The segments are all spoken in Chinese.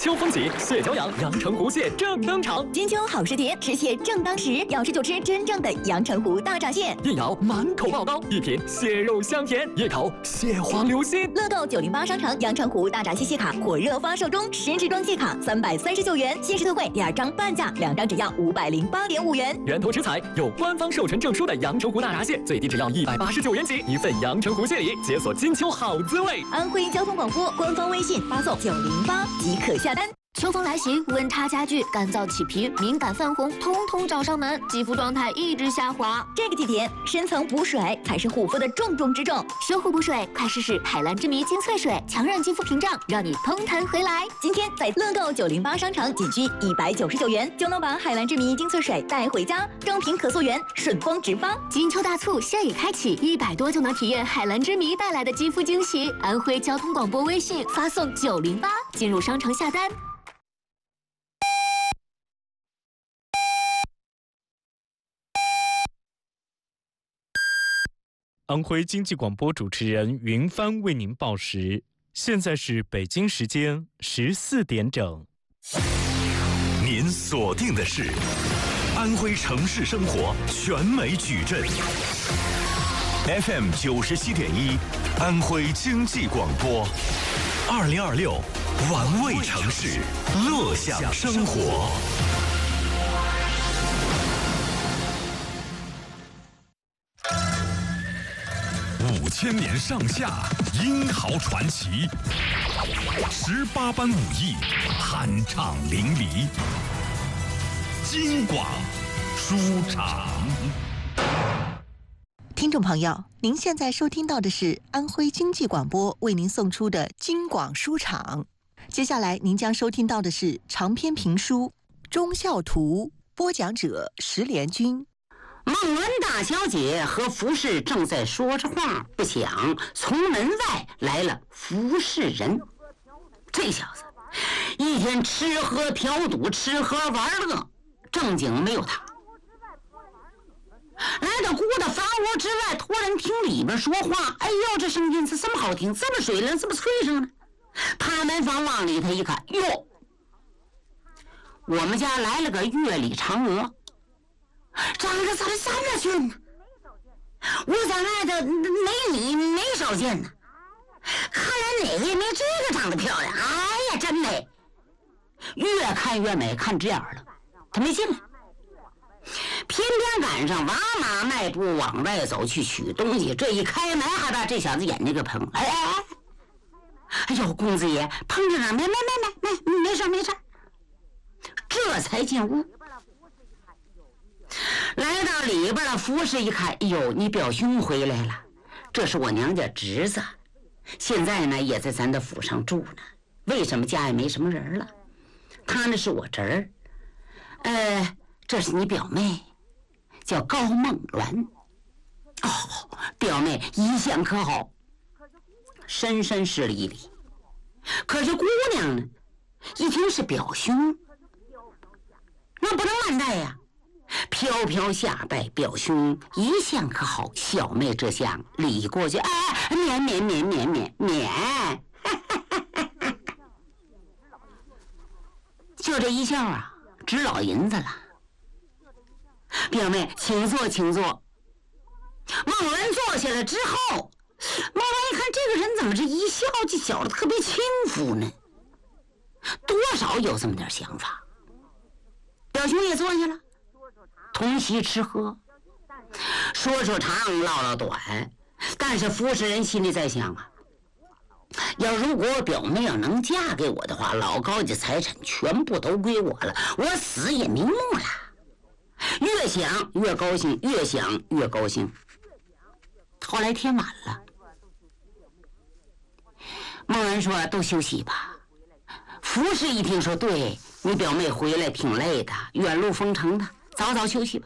秋风起，蟹脚痒，阳澄湖蟹正登场。 金秋好时节，吃蟹正当时，要吃就吃真正的阳澄湖大闸蟹。 一咬满口爆膏，一品蟹肉香甜，一口蟹黄流心。 乐购908商场阳澄湖大闸蟹卡火热发售中，10支装蟹卡339元，限时特惠，2张半价，2张只要508.5元。 源头食材有官方授权证书的阳澄湖大闸蟹，最低只要189元起，一份阳澄湖蟹礼，解锁金秋好滋味。 安徽交通广播官方微信发送908即可下单。 秋风来袭，温差加剧，干燥起皮、敏感泛红，通通找上门，肌肤状态一直下滑。 这个季节，深层补水才是护肤的重中之重。 修护补水，快试试海蓝之谜精粹水，强韧肌肤屏障，让你蓬弹回来。 今天在乐购908商场仅需199元，就能把海蓝之谜精粹水带回家，更平可溯源，顺丰直发。 金秋大促现已开启，100多就能体验海蓝之谜带来的肌肤惊喜。安徽交通广播微信发送908，进入商城下单。 安徽经济广播主持人云帆为您报时，现在是北京时间14点整。 您锁定的是安徽城市生活全美矩阵 FM 97.1，安徽经济广播，2026玩味城市，乐享生活。5000年上下，英豪传奇，18般武艺，酣畅淋漓。京广书场。 听众朋友，您现在收听到的是安徽经济广播为您送出的京广书场。接下来您将收听到的是长篇评书《忠孝图》，播讲者石连军。 孟文大小姐和服侍正在说着话，不想从门外来了服侍人。这小子一天吃喝嫖赌，吃喝玩乐，正经没有他。来到姑的房屋之外，突然听里边说话，哎呦，这声音是这么好听，这么水灵，这么脆声呢。趴门房往里头一看，哟，我们家来了个月里嫦娥，长得怎么这么俊呢？我在外头没你没少见呢，看来哪个也没这个长得漂亮。哎呀，真美！越看越美，看直眼了。他没进来，偏偏赶上王妈迈步往外走去取东西，这一开门还把这小子眼睛给碰了。哎呦，公子爷碰着了，没事。这才进屋。来到里边了，服侍一看，哎呦，你表兄回来了，这是我娘家侄子，现在呢也在咱的府上住呢。为什么家也没什么人了？他呢是我侄儿，这是你表妹，叫高梦鸾。哦，表妹一向可好，深深施了一礼。可是姑娘呢，一听是表兄，那不能慢待呀。飘飘下拜，表兄一向可好，小妹这厢礼过去，免，就这一笑啊，值老银子了。表妹，请坐。孟文坐下来之后，孟文一看这个人怎么这一笑就笑得特别轻浮呢？多少有这么点想法。表兄也坐下了。同席吃喝，说长唠短，但是服侍人心里在想啊，如果表妹要能嫁给我的话，老高家财产全部都归我了，我死也瞑目了。越想越高兴，越想越高兴。后来天晚了，孟文说都休息吧。服侍一听说，对，你表妹回来挺累的，远路风尘的，早休息吧。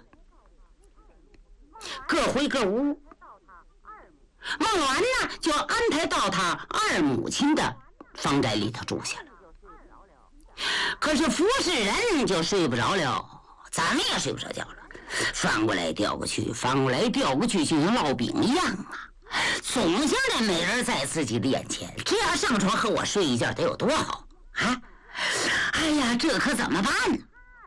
各回各屋。孟鸾呢就安排到他二母亲的房宅里头住下了。可是服侍人就睡不着了，咱们也睡不着觉了，翻过来调过去，就像烙饼一样啊，总想着美人在自己的眼前，这样上床和我睡一觉得有多好啊！ 哎呀，这可怎么办呢？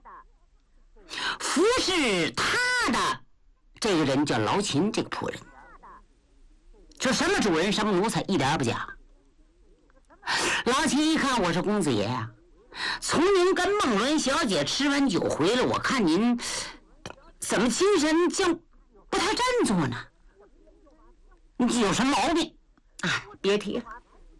服侍他的这个人叫劳秦，这个仆人，这什么主人什么奴才，一点也不假。劳秦一看我是公子爷呀，从您跟孟伦小姐吃完酒回来，我看您怎么精神竟不太振作呢？你有什么毛病？哎，别提了。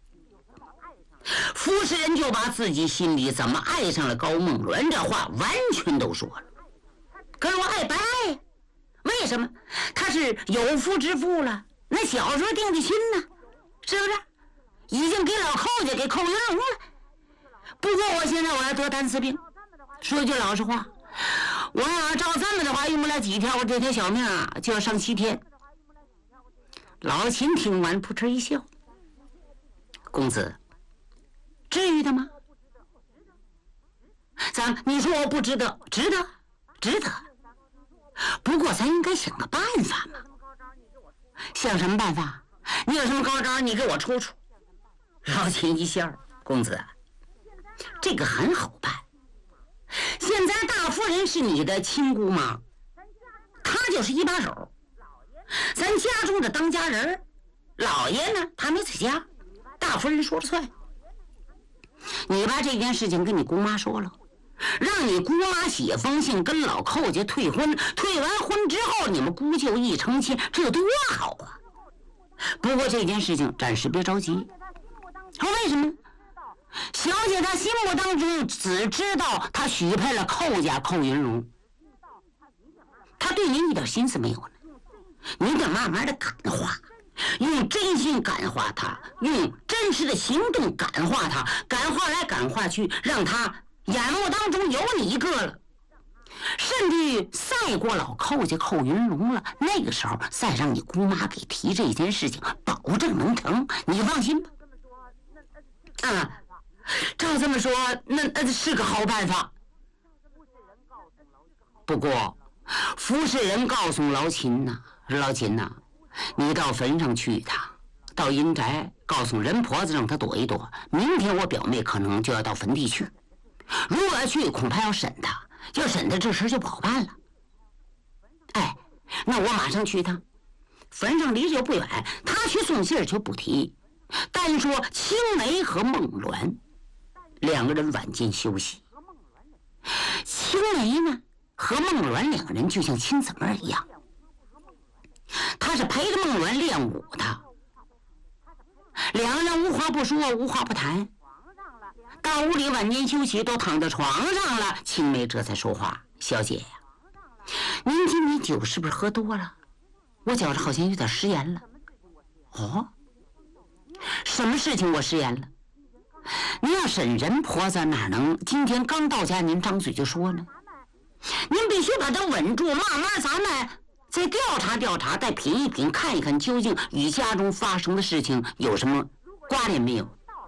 服侍人就把自己心里怎么爱上了高梦伦这话完全都说了。可是我爱不爱？为什么？他是有夫之妇了，那小时候定的亲呢，是不是？已经给老寇家给扣云龙了。不过我现在我要得单丝病，说句老实话，我要照这么的话，用不了几天，我这条小命啊就要上7天。老秦听完扑哧一笑：“公子，至于的吗？你说我不值得？值得，值得。不过咱应该想个办法嘛。想什么办法？你有什么高招，你给我出出。”老秦一笑：“公子，这个很好办。现在大夫人是你的亲姑妈，她就是一把手。咱家中的当家人，老爷呢他没在家，大夫人说了算。你把这件事情跟你姑妈说了，让你姑妈写封信跟老寇家退婚，退完婚之后你们姑舅一成亲，这多好啊！不过这件事情暂时别着急。为什么？小姐她心目当中只知道她许配了寇家寇云龙，她对您一点心思没有呢。你得慢慢的感化，用真心感化他，用真实的行动感化他，感化来感化去，让他眼目当中有你一个了，甚至于赛过老寇家寇云龙了。那个时候再让你姑妈给提这件事情，保证能成，你放心吧。照这么说，那是个好办法。不过服侍人告诉劳秦呐，劳秦呐，你到坟上去一趟，到阴宅告诉人婆子让她躲一躲。明天我表妹可能就要到坟地去，如果要去，恐怕要审她，要审她这事就不好办了。哎，那我马上去一趟，坟上离着不远，他去送信就不提。单说青梅和孟鸾两个人晚间休息，青梅呢和孟鸾两个人就像亲姊妹一样，他是陪着孟鸾练武的，两个人无话不说，无话不谈。到屋里晚间休息，都躺在床上了，青梅这才说话：“小姐呀，您今天酒是不是喝多了？我觉着好像有点失言了。”“哦，什么事情我失言了？您要审人婆子，哪能今天刚到家您张嘴就说呢？您必须把它稳住，慢慢咱们再调查调查，再品一品，看一看究竟与家中发生的事情有什么关联没有。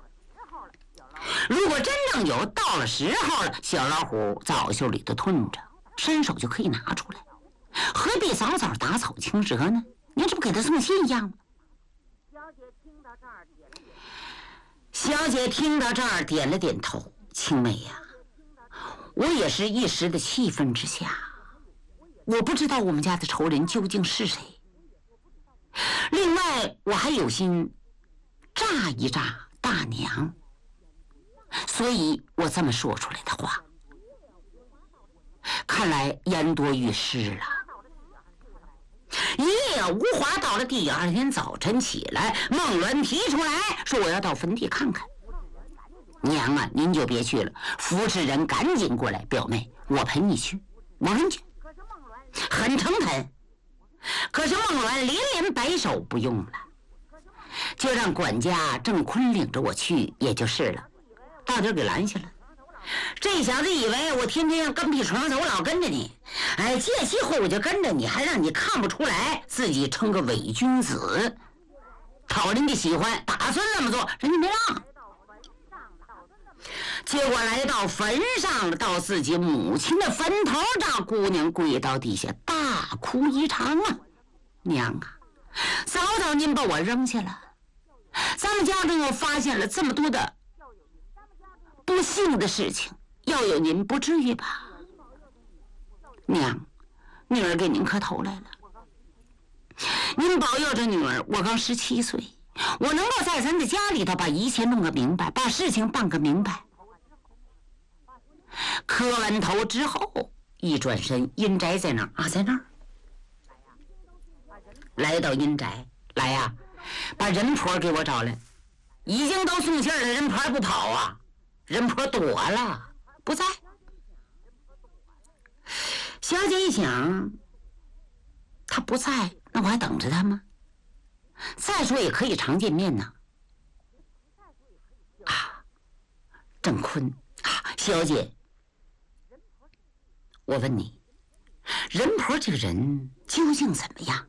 如果真正有，到了时候了，小老虎枣袖里头吞着，伸手就可以拿出来，何必早早打草惊蛇呢？您这不给他送信一样吗？”小姐听到这儿点了点头：“青梅呀，我也是一时的气愤之下，我不知道我们家的仇人究竟是谁。另外，我还有心炸一炸大娘，所以我这么说出来的话。看来言多欲失了。”一夜无话，到了第二天早晨起来，孟鸾提出来说：“我要到坟地看看。”“娘啊，您就别去了。”服侍人赶紧过来：“表妹，我陪你去。”“我跟去。”很诚恳。可是孟鸾连连摆手：“不用了，就让管家郑坤领着我去也就是了。”到底给拦下了。这小子以为我天天像跟屁虫子，我老跟着你，哎，借机会我就跟着你，还让你看不出来自己称个伪君子，讨人家喜欢，打算那么做，人家没让。结果来到坟上，到自己母亲的坟头上，姑娘跪到地下大哭一场啊！“娘啊，早早您把我扔下了，咱们家中又发现了这么多的不幸的事情， 要有您不至于吧？娘，女儿给您磕头来了。您保佑着女儿，我刚17岁，我能够在咱的家里头把一切弄个明白，把事情办个明白。磕完头之后，一转身，阴宅在哪儿啊？在那儿。来到阴宅，来呀，把人婆给我找来。已经都送信了，人婆还不跑啊？人婆躲了，不在。小姐一想，她不在，那我还等着她吗？再说也可以常见面呢。啊，郑坤啊，小姐，我问你，人婆这个人究竟怎么样？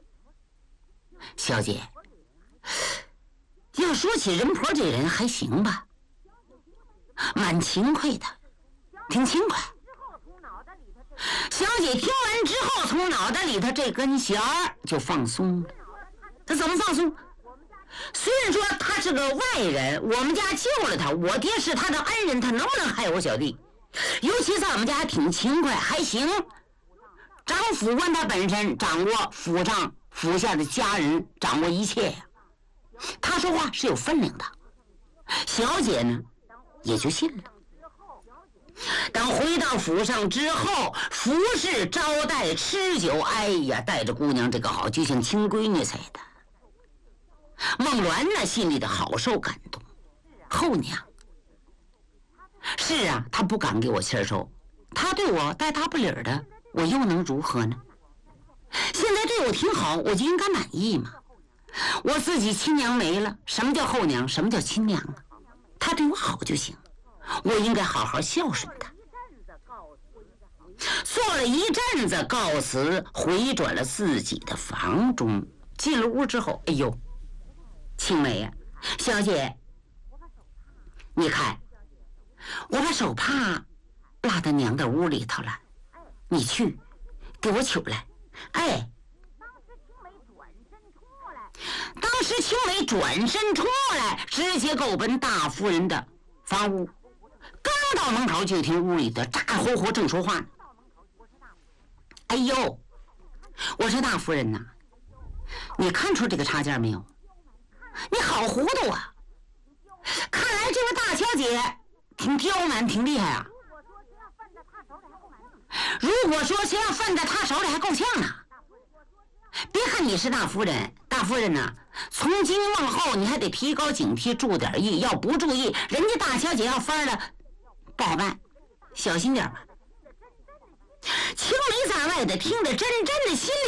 小姐，要说起人婆这人还行吧，蛮勤快的，挺勤快。小姐听完之后，从脑袋里头这根弦儿就放松了。他怎么放松？虽然说他是个外人，我们家救了他，我爹是他的恩人，他能不能害我小弟？尤其在我们家还挺勤快，还行。掌府官他本身掌握府上府下的家人，掌握一切呀。他说话是有分量的，小姐呢也就信了。等回到府上之后，服侍招待吃酒，哎呀，带着姑娘这个好，就像亲闺女似的。孟鸾呢心里的好受感动，后娘是啊，她不敢给我气儿受，她对我带大不理儿的，我又能如何呢？现在对我挺好，我就应该满意嘛。我自己亲娘没了，什么叫后娘？什么叫亲娘啊？她对我好就行，我应该好好孝顺她。做了一阵子告辞，回转了自己的房中。进了屋之后，哎呦，青梅呀，小姐，你看，我把手帕落到娘的屋里头了，你去给我取来。哎，当时青梅转身冲过来，直接够奔大夫人的房屋。刚到门口，就听屋里的咋呼呼正说话呢。哎呦，我说大夫人呐，你看出这个插件没有？你好糊涂啊！看来这位大小姐挺刁蛮，挺厉害啊。如果说谁要犯在她手里还够呛呢。别看你是大夫人，大夫人呢，从今往后你还得提高警惕，注点意。要不注意，人家大小姐要翻了，不好办，小心点吧。青梅在外的听着，真的心里